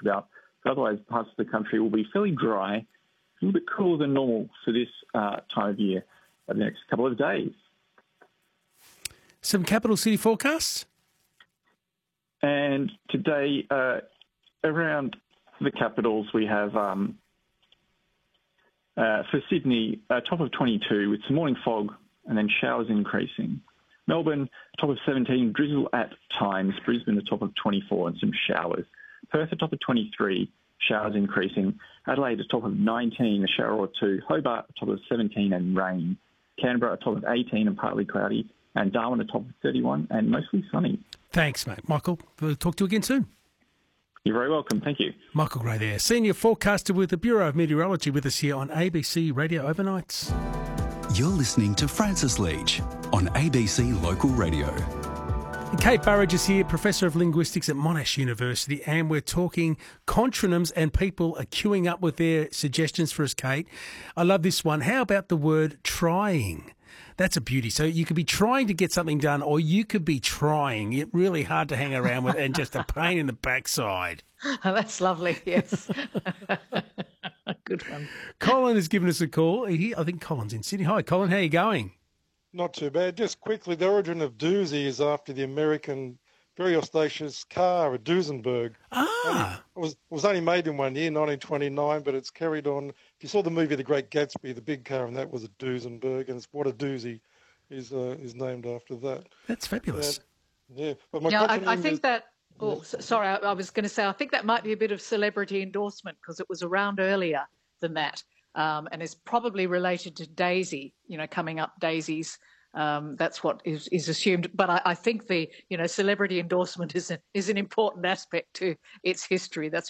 talked about. But otherwise, parts of the country will be fairly dry, a little bit cooler than normal for this time of year over the next couple of days. Some capital city forecasts? And today, around the capitals, we have, for Sydney, a top of 22 with some morning fog and then showers increasing. Melbourne, top of 17, drizzle at times. Brisbane, a top of 24 and some showers. Perth, a top of 23, showers increasing. Adelaide, a top of 19, a shower or two. Hobart, a top of 17 and rain. Canberra, a top of 18 and partly cloudy. And Darwin, a top of 31 and mostly sunny. Thanks, mate. Michael, we'll talk to you again soon. You're very welcome. Thank you. Michael Gray there, senior forecaster with the Bureau of Meteorology, with us here on ABC Radio Overnights. You're listening to Francis Leach on ABC Local Radio. Kate Burridge is here, Professor of Linguistics at Monash University, and we're talking contronyms, and people are queuing up with their suggestions for us, Kate. I love this one. How about the word trying? That's a beauty. So you could be trying to get something done, or you could be trying. It's really hard to hang around with and just a pain in the backside. Oh, that's lovely, yes. Good one. Colin has given us a call. I think Colin's in Sydney. Hi, Colin. How are you going? Not too bad. Just quickly, the origin of doozy is after the American very auspicious car, a Duesenberg. Ah. It was only made in 1 year, 1929, but it's carried on. If you saw the movie The Great Gatsby, the big car, and that was a Duesenberg, and it's what a doozy is named after that. That's fabulous. Yeah. But my I think that... Oh, sorry, I was going to say, I think that might be a bit of celebrity endorsement because it was around earlier than that, and is probably related to Daisy, coming up daisies. That's what is assumed. But I think the celebrity endorsement is an important aspect to its history. That's